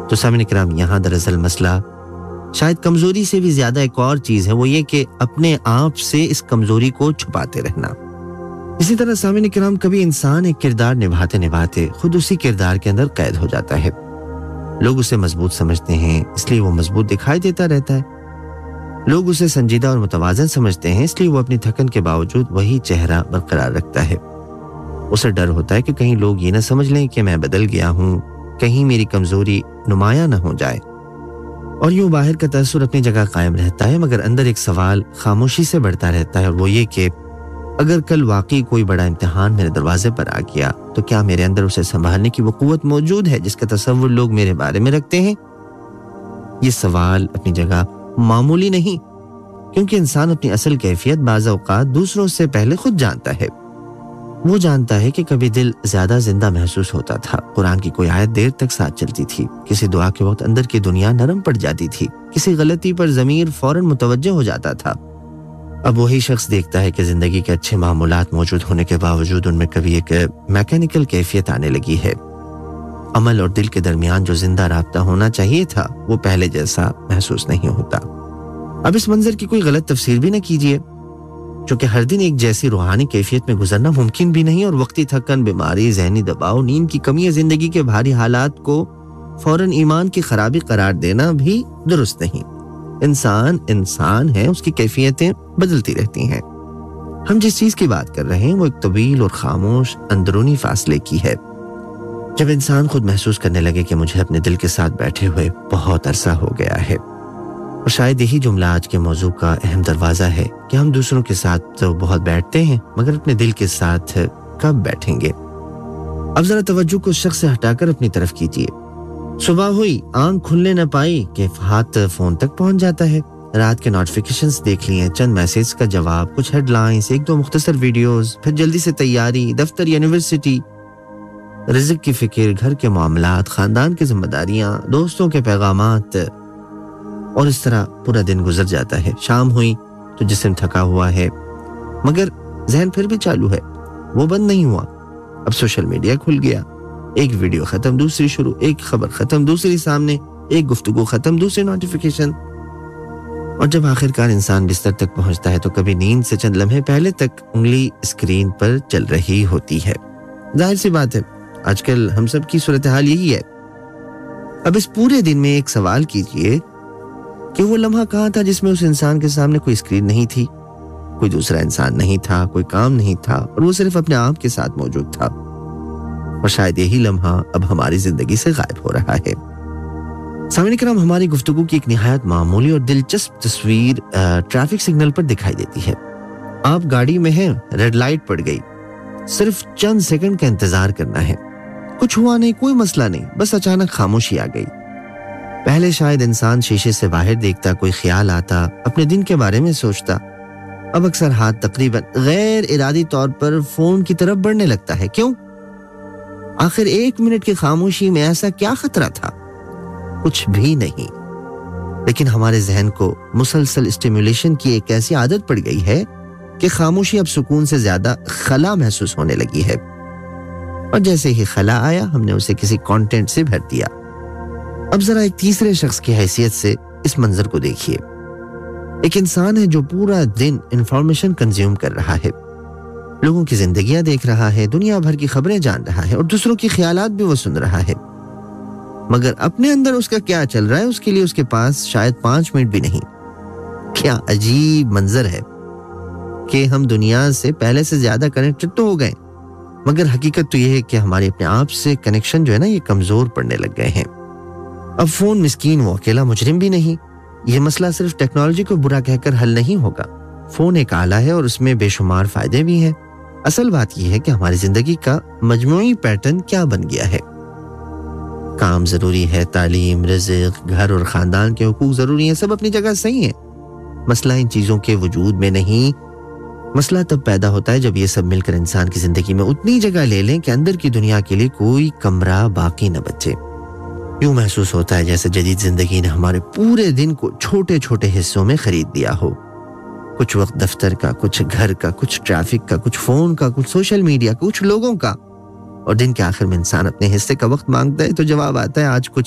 تو سامعین کرام یہاں دراصل مسئلہ شاید کمزوری سے بھی زیادہ ایک اور چیز ہے، وہ یہ کہ اپنے آپ سے اس کمزوری کو چھپاتے رہنا۔ اسی طرح سامعین کرام کبھی انسان ایک کردار نبھاتے نبھاتے خود اسی کردار کے اندر قید ہو جاتا ہے۔ لوگ اسے مضبوط سمجھتے ہیں اس لیے وہ مضبوط دکھائی دیتا رہتا ہے، لوگ اسے سنجیدہ اور متوازن سمجھتے ہیں اس لیے وہ اپنی تھکن کے باوجود وہی چہرہ برقرار رکھتا ہے۔ اسے ڈر ہوتا ہے کہ کہیں لوگ یہ نہ سمجھ لیں کہ میں بدل گیا ہوں، کہیں میری کمزوری نمایاں نہ ہو جائے، اور یوں باہر کا تاثر اپنی جگہ قائم رہتا ہے، مگر اندر ایک سوال خاموشی سے بڑھتا رہتا ہے، اور وہ یہ کہ اگر کل واقعی کوئی بڑا امتحان میرے دروازے پر آ گیا تو کیا میرے اندر اسے سنبھالنے کی وہ قوت موجود ہے جس کا تصور لوگ میرے بارے میں رکھتے ہیں؟ یہ سوال اپنی جگہ معمولی نہیں، کیونکہ انسان اپنی اصل کیفیت بعض اوقات دوسروں سے پہلے خود جانتا ہے۔ وہ جانتا ہے کہ کبھی دل زیادہ زندہ محسوس ہوتا تھا، قرآن کی کوئی آیت دیر تک ساتھ چلتی تھی، کسی دعا کے وقت اندر کی دنیا نرم پڑ جاتی تھی، کسی غلطی پر ضمیر فوراً متوجہ ہو جاتا تھا۔ اب وہی شخص دیکھتا ہے کہ زندگی کے اچھے معمولات موجود ہونے کے باوجود ان میں کبھی ایک میکینیکل کیفیت آنے لگی ہے۔ عمل اور دل کے درمیان جو زندہ رابطہ ہونا چاہیے تھا وہ پہلے جیسا محسوس نہیں ہوتا۔ اب اس منظر کی کوئی غلط تفسیر بھی نہ کیجیے، چونکہ ہر دن ایک جیسی روحانی کیفیت میں گزرنا ممکن بھی نہیں، اور وقتی تھکن، بیماری، ذہنی دباؤ، نیند کی کمی یا زندگی کے بھاری حالات کو فوراً ایمان کی خرابی قرار دینا بھی درست نہیں۔ انسان ہے، اس کی کیفیتیں بدلتی رہتی ہیں۔ ہم جس چیز کی بات کر رہے ہیں وہ ایک طویل اور خاموش اندرونی فاصلے کی ہے۔ جب انسان خود محسوس کرنے لگے کہ مجھے اپنے دل کے ساتھ بیٹھے ہوئے بہت عرصہ ہو گیا ہے، اور شاید یہی جملہ آج کے موضوع کا اہم دروازہ ہے کہ ہم دوسروں کے ساتھ تو بہت بیٹھتے ہیں مگر اپنے دل کے ساتھ کب بیٹھیں گے؟ اب ذرا توجہ کو اس شخص سے ہٹا کر اپنی طرف کیجیے۔ صبح ہوئی، آنکھ کھلنے نہ پائی کہ ہاتھ فون تک پہنچ جاتا ہے، رات کے نوٹیفیکیشنز دیکھ لیے، چند میسیج کا جواب، کچھ ہیڈ لائنز، ایک دو مختصر ویڈیوز، پھر جلدی سے تیاری، دفتر، یونیورسٹی، رزق کی فکر، گھر کے معاملات، خاندان کی ذمہ داریاں، دوستوں کے پیغامات، اور اس طرح پورا دن گزر جاتا ہے۔ شام ہوئی تو جسم تھکا ہوا ہے مگر ذہن پھر بھی چالو ہے، وہ بند نہیں ہوا۔ اب سوشل میڈیا کھل گیا، ایک ویڈیو ختم دوسری شروع، ایک خبر ختم دوسری سامنے، ایک گفتگو ختم دوسری نوٹیفیکیشن، اور جب آخرکار انسان بستر تک پہنچتا ہے تو کبھی نیند سے چند لمحے پہلے تک انگلی اسکرین پر چل رہی ہوتی ہے۔ ظاہر سی بات ہے آج کل ہم سب کی صورتحال یہی ہے۔ اب اس پورے دن میں ایک سوال کیجئے کہ وہ لمحہ کہاں تھا جس میں اس انسان کے سامنے کوئی اسکرین نہیں تھی، کوئی دوسرا انسان نہیں تھا، کوئی کام نہیں تھا، اور وہ صرف اپنے آپ کے ساتھ موجود تھا، اور شاید یہی لمحہ اب ہماری زندگی سے غائب ہو رہا ہے۔ سامعین کرام، ہماری گفتگو کی ایک نہایت معمولی اور دلچسپ تصویر ٹریفک سگنل پر دکھائی دیتی ہے۔ آپ گاڑی میں ہیں، ریڈ لائٹ پڑ گئی، صرف چند سیکنڈ کا انتظار کرنا ہے، کچھ ہوا نہیں، کوئی مسئلہ نہیں، بس اچانک خاموشی آ گئی۔ پہلے شاید انسان شیشے سے باہر دیکھتا، کوئی خیال آتا، اپنے دن کے بارے میں سوچتا، اب اکثر ہاتھ تقریباً غیر ارادی طور پر فون کی طرف بڑھنے لگتا ہے۔ کیوں؟ آخر ایک منٹ کی خاموشی میں ایسا کیا خطرہ تھا؟ کچھ بھی نہیں، لیکن ہمارے ذہن کو مسلسل اسٹیمولیشن کی ایک ایسی عادت پڑ گئی ہے کہ خاموشی اب سکون سے زیادہ خلا محسوس ہونے لگی ہے، اور جیسے ہی خلا آیا ہم نے اسے کسی کانٹینٹ سے بھر دیا۔ اب ذرا ایک تیسرے شخص کی حیثیت سے اس منظر کو دیکھیے۔ ایک انسان ہے جو پورا دن انفارمیشن کنزیوم کر رہا ہے، لوگوں کی زندگیاں دیکھ رہا ہے، دنیا بھر کی خبریں جان رہا ہے، اور دوسروں کی خیالات بھی وہ سن رہا ہے، مگر اپنے اندر اس کا کیا چل رہا ہے اس کے لیے اس کے پاس شاید 5 منٹ بھی نہیں۔ کیا عجیب منظر ہے کہ ہم دنیا سے پہلے سے زیادہ کنیکٹڈ تو ہو گئے، مگر حقیقت تو یہ ہے کہ ہمارے اپنے آپ سے کنیکشن جو ہے نا یہ کمزور پڑنے لگ گئے ہیں۔ اب فون مسکین وہ اکیلا مجرم بھی نہیں، یہ مسئلہ صرف ٹیکنالوجی کو برا کہہ کر حل نہیں ہوگا۔ فون ایک آلہ ہے اور اس میں بے شمار فائدے بھی ہیں۔ اصل بات یہ ہے کہ ہماری زندگی کا مجموعی پیٹرن کیا بن گیا ہے۔ کام ضروری ہے، تعلیم، رزق، گھر اور خاندان کے حقوق ضروری ہیں، سب اپنی جگہ صحیح ہیں۔ مسئلہ ان چیزوں کے وجود میں نہیں، مسئلہ تب پیدا ہوتا ہے جب یہ سب مل کر انسان کی زندگی میں اتنی جگہ لے لیں کہ اندر کی دنیا کے لیے کوئی کمرہ باقی نہ بچے۔ یوں محسوس ہوتا ہے جیسے جدید زندگی نے ہمارے پورے دن کو چھوٹے چھوٹے حصوں میں خرید دیا ہو، کچھ وقت دفتر کا، کچھ گھر کا، کچھ ٹریفک کا، کچھ فون کا، کچھ سوشل میڈیا کا، کچھ لوگوں کا، اور دن کے آخر میں انسان اپنے حصے کا وقت مانگتا ہے تو جواب آتا ہے آج کچھ